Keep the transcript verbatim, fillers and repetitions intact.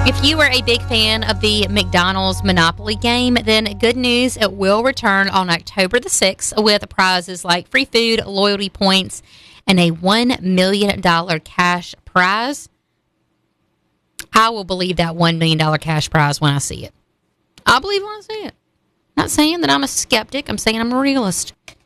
If you are a big fan of the McDonald's Monopoly game, then good news, it will return on October the sixth with prizes like free food, loyalty points, and a one million dollars cash prize. I will believe that one million dollars cash prize when I see it. I'll believe it when I see it. Not saying that I'm a skeptic. I'm saying I'm a realist.